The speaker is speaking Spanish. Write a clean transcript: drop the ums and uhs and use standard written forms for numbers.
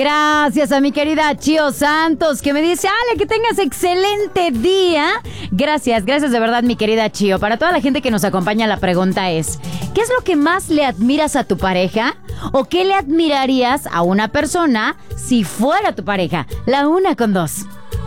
Gracias a mi querida Chio Santos, que me dice, Ale, que tengas excelente día. Gracias de verdad, mi querida Chio. Para toda la gente que nos acompaña, la pregunta es, ¿qué es lo que más le admiras a tu pareja? ¿O qué le admirarías a una persona si fuera tu pareja? La 1 con 2.